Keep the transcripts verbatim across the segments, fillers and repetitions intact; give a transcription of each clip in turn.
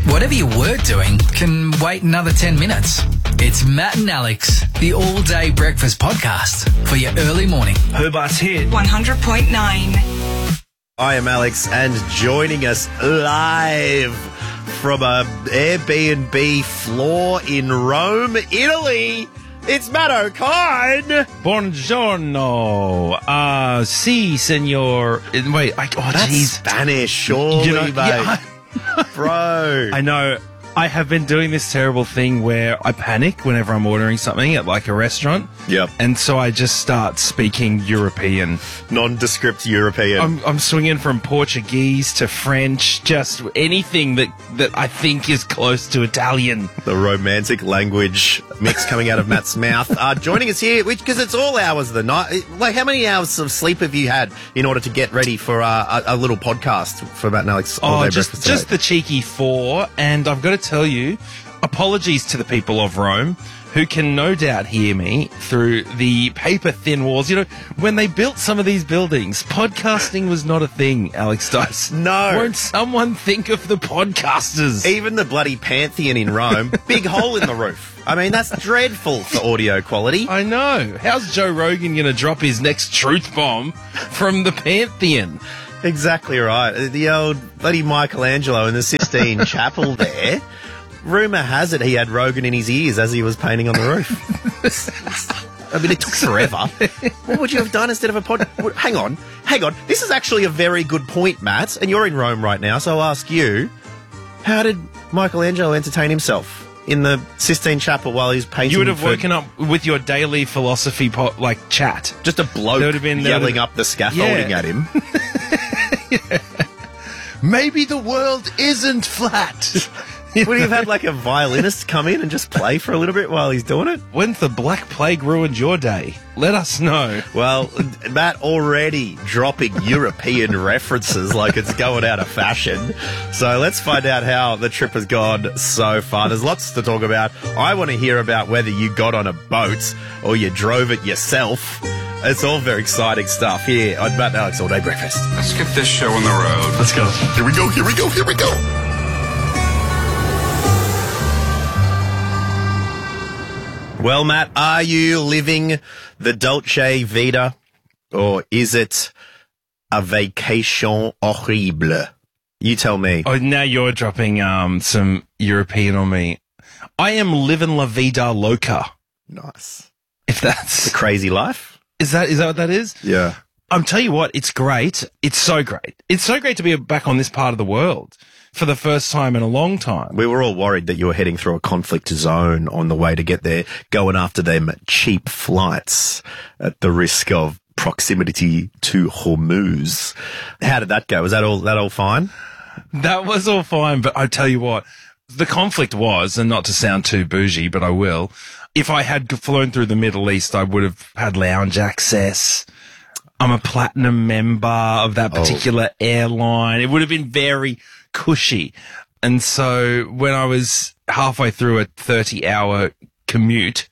Whatever you were doing can wait another ten minutes. It's Matt and Alex, the all-day breakfast podcast for your early morning. Hobart's hit. one hundred point nine. I am Alex, and joining us live from a Airbnb floor in Rome, Italy, it's Matt O'Kine. Buongiorno. Uh, si, senor. Wait, I, oh, That's jeez. Spanish, surely, You know, mate. yeah, Bro. I know. I have been doing this terrible thing where I panic whenever I'm ordering something at like a restaurant. Yep. And so I just start speaking European. Nondescript European. I'm, I'm swinging from Portuguese to French, just anything that, that I think is close to Italian. The romantic language mix coming out of Matt's mouth. Uh, joining us here, because it's all hours of the night. Like, how many hours of sleep have you had in order to get ready for uh, a, a little podcast for Matt and Alex all Oh, day just, breakfast just today? the cheeky four. And I've got to tell you, apologies to the people of Rome who can no doubt hear me through the paper-thin walls. You know, when they built some of these buildings, podcasting was not a thing, Alex Dice. No. Won't someone think of the podcasters? Even the bloody Pantheon in Rome, big hole in the roof. I mean, that's dreadful for audio quality. I know. How's Joe Rogan going to drop his next truth bomb from the Pantheon? Exactly right. The old bloody Michelangelo in the Sistine Chapel there. Rumour has it he had Rogan in his ears as he was painting on the roof. I mean, it took forever. What would you have done instead of a pod? Hang on. Hang on. This is actually a very good point, Matt. And you're in Rome right now, so I'll ask you, how did Michelangelo entertain himself in the Sistine Chapel while he's painting? You would have for- woken up with your daily philosophy, po- like, chat. Just a bloke There would have been- there would yelling have- up the scaffolding Yeah. at him. Maybe the world isn't flat. Would he have had like a violinist come in and just play for a little bit while he's doing it? When's the Black Plague ruined your day? Let us know. Well, Matt already dropping European references like it's going out of fashion. So let's find out how the trip has gone so far. There's lots to talk about. I want to hear about whether you got on a boat or you drove it yourself. It's all very exciting stuff here on Matt and Alex All Day Breakfast. Let's get this show on the road. Let's go. Here we go, here we go, here we go. Well, Matt, are you living the Dolce Vita, or is it a vacation horrible? You tell me. Oh, now you're dropping um some European on me. I am living la vida loca. Nice. If that's Crazy life? is that is that what that is? Yeah. I'm tell you what, it's great. It's so great. It's so great to be back on this part of the world for the first time in a long time. We were all worried that you were heading through a conflict zone on the way to get there, going after them cheap flights at the risk of proximity to Hormuz. How did that go? Was that all that all fine? That was all fine, but I tell you what, the conflict was, and not to sound too bougie, but I will, if I had flown through the Middle East, I would have had lounge access. I'm a platinum member of that particular oh. airline. It would have been very cushy. And so when I was halfway through a thirty hour commute,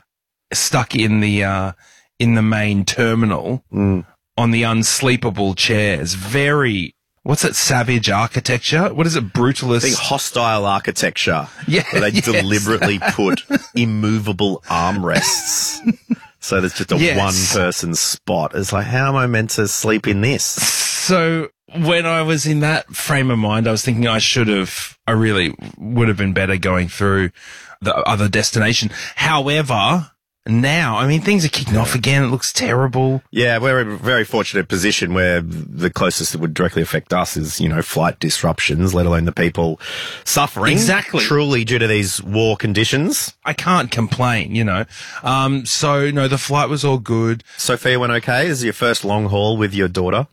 stuck in the, uh, in the main terminal Mm. on the unsleepable chairs, very, what's that savage architecture? What is it? Brutalist? I think hostile architecture. Yeah, Where they yes. deliberately put immovable armrests. So there's just a Yes. one-person spot. It's like, how am I meant to sleep in this? So when I was in that frame of mind, I was thinking I should have, I really would have been better going through the other destination. However, now, I mean, things are kicking off again. It looks terrible. Yeah, we're in a very fortunate position where the closest that would directly affect us is, you know, flight disruptions, let alone the people suffering. Exactly. Truly due to these war conditions. I can't complain, you know. Um, so, no, the flight was all good. Sophia went okay. This is your first long haul with your daughter.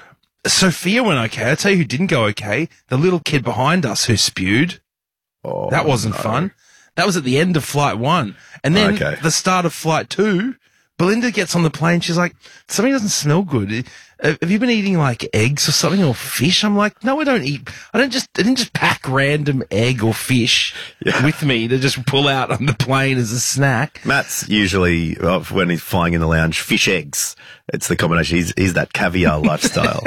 Sophia went okay. I'll tell you who didn't go okay. The little kid behind us who spewed. Oh, That wasn't no. fun. That was at the end of flight one. And then Okay. the start of flight two, Belinda gets on the plane. She's like, something doesn't smell good. Uh, Have you been eating like eggs or something or fish? I'm like, no, I don't eat. I don't just, I didn't just pack random egg or fish Yeah. with me to just pull out on the plane as a snack. Matt's usually, uh, when he's flying in the lounge, fish eggs. It's the combination. He's, he's that caviar lifestyle.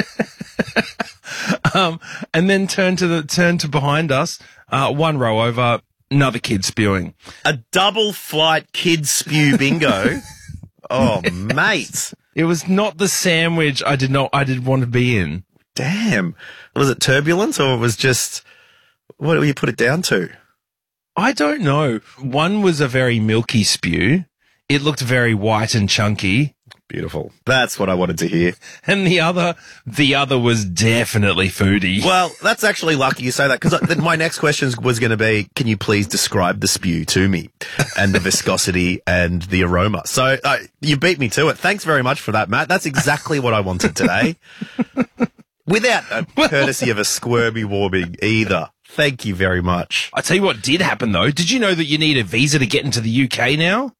Um, and then turn to the, turn to behind us, uh, one row over, another kid spewing. A double flight kid spew bingo. Oh, mate. It was not the sandwich I did not, I did want to be in. Damn. Was it turbulence or it was just, what do you put it down to? I don't know. One was a very milky spew. It looked very white and chunky. Beautiful. That's what I wanted to hear. And the other, the other was definitely foodie. Well, that's actually lucky you say that because my next question was going to be, can you please describe the spew to me and the viscosity and the aroma? So uh, you beat me to it. Thanks very much for that, Matt. That's exactly what I wanted today. Without a courtesy of a squirmy warming either. Thank you very much. I tell you what did happen though. Did you know that you need a visa to get into the U K now?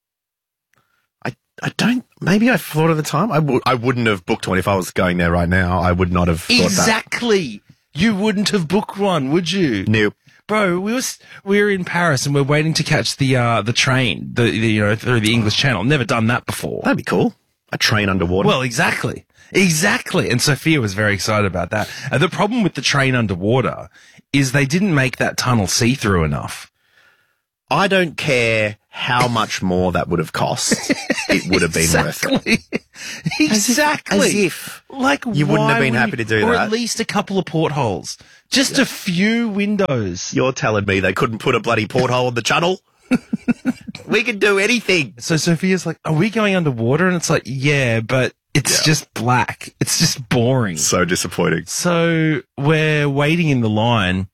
I, I don't, maybe I thought at the time. I w- I wouldn't have booked one if I was going there right now. I would not have thought that. Exactly. You wouldn't have booked one, would you? Nope. Bro, we was we were in Paris and we're waiting to catch the uh the train, the, the you know through the English Channel. Never done that before. That'd be cool. A train underwater. Well, exactly, exactly. And Sophia was very excited about that. And the problem with the train underwater is they didn't make that tunnel see through enough. I don't care how much more that would have cost. It would have been worth it. Exactly. Exactly. As if like you wouldn't have why been would happy you- to do or that. at least a couple of portholes, just a few windows. You're telling me they couldn't put a bloody porthole on the channel? We can do anything. So Sophia's like, "Are we going underwater?" And it's like, "Yeah, but it's Yeah. just black. It's just boring." So disappointing. So we're waiting in the line,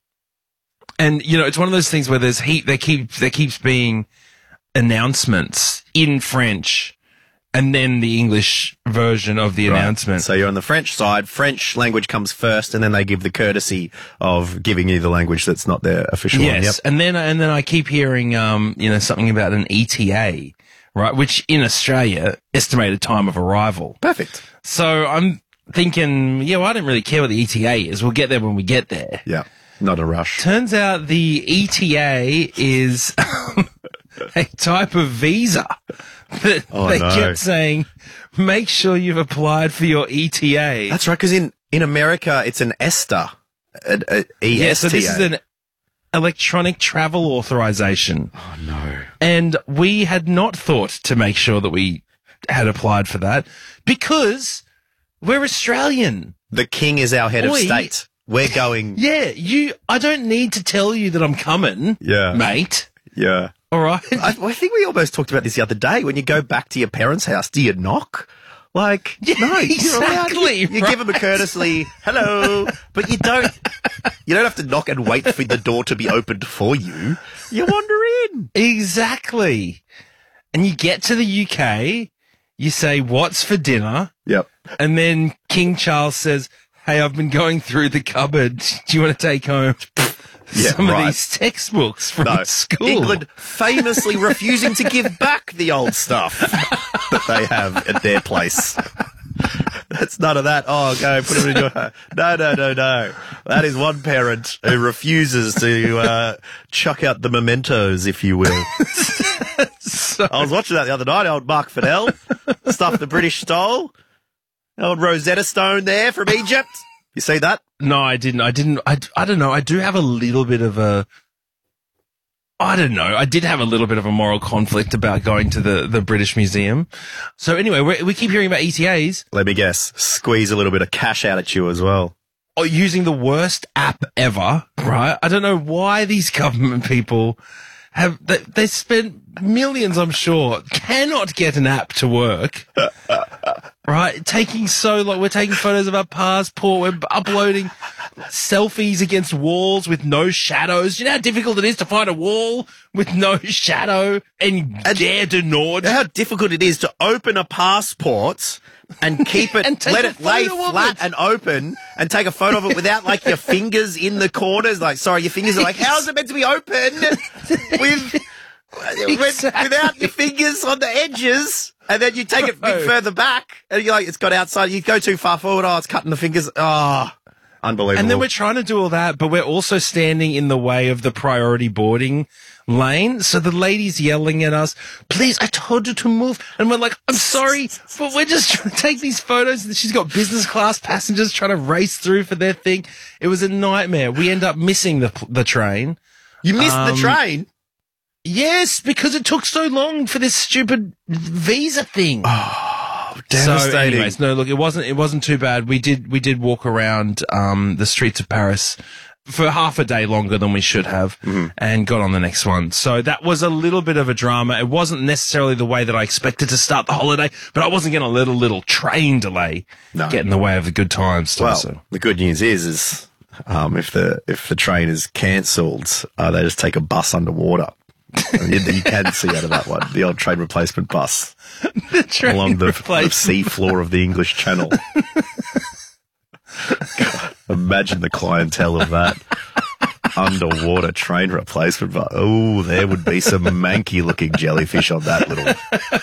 and you know, it's one of those things where there's heat. There keep there keeps being announcements in French, and then the English version of the announcement. So you're on the French side. French language comes first, and then they give the courtesy of giving you the language that's not their official Yes, one. Yep. and then and then I keep hearing, um, you know, something about an E T A, right? Which in Australia, estimated time of arrival. Perfect. So I'm thinking, yeah, well, I don't really care what the E T A is. We'll get there when we get there. Yeah. Not a rush. Turns out the E T A is a type of visa that Oh, they no. kept saying, make sure you've applied for your E T A. That's right, because in, in America, it's an ESTA. An a, E Yeah, S T A. so this is an electronic travel authorization. Oh, no. And we had not thought to make sure that we had applied for that because we're Australian. The king is our head of Oi. state. We're going. Yeah, you, I don't need to tell you that I'm coming. Yeah. Mate. Yeah. All right. I, I think we almost talked about this the other day. When you go back to your parents' house, do you knock? Like, Yeah, no, you're allowed- exactly, You, you give them a courtesy, hello, but you don't. You don't have to knock and wait for the door to be opened for you. You wander in. Exactly. And you get to the U K, you say, what's for dinner? Yep. And then King Charles says, hey, I've been going through the cupboard. Do you want to take home Yeah, some right. of these textbooks from No, school? England famously refusing to give back the old stuff that they have at their place. That's none of that. Oh, go put it in your. No, no, no, no. That is one parent who refuses to uh, chuck out the mementos, if you will. So- I was watching that the other night. Old Mark Fidel, stuff the British stole. Old Rosetta Stone there from Egypt. You see that? No, I didn't. I didn't. I, I don't know. I do have a little bit of a. I don't know. I did have a little bit of a moral conflict about going to the, the British Museum. So anyway, we we keep hearing about E T As. Let me guess. Squeeze a little bit of cash out at you as well. Or using the worst app ever, right? I don't know why these government people have, they, they spent millions, I'm sure, cannot get an app to work. Right? Taking so long, we're taking photos of our passport, we're uploading selfies against walls with no shadows. You know how difficult it is to find a wall with no shadow and, dare de Nord? How difficult it is to open a passport and keep it, And take let a it lay photo of flat it. and open and take a photo of it without like your fingers in the corners. Like, sorry, your fingers are like, how is it meant to be open with Exactly. Without your fingers on the edges, and then you take it a bit No. further back, and you're like, it's got outside. You go too far forward. Oh, it's cutting the fingers. Oh, unbelievable. And then we're trying to do all that, but we're also standing in the way of the priority boarding lane. So the lady's yelling at us, please, I told you to move. And we're like, I'm sorry, but we're just trying to take these photos. And she's got business class passengers trying to race through for their thing. It was a nightmare. We end up missing the, the train. you missed um, the train. Yes, because it took so long for this stupid visa thing. Oh, So, devastating. anyways, no, look, it wasn't, it wasn't too bad. We did, we did walk around, um, the streets of Paris for half a day longer than we should have and got on the next one. So that was a little bit of a drama. It wasn't necessarily the way that I expected to start the holiday, but I wasn't going to let a little train delay No. get in the way of the good times. Well, so. the good news is, is um, if the if the train is cancelled, uh, they just take a bus underwater. And you, you can see out of that one, the old train replacement bus the train along the, the replacement. sea floor of the English Channel. Imagine the clientele of that underwater train replacement bus. Oh, there would be some manky looking jellyfish on that little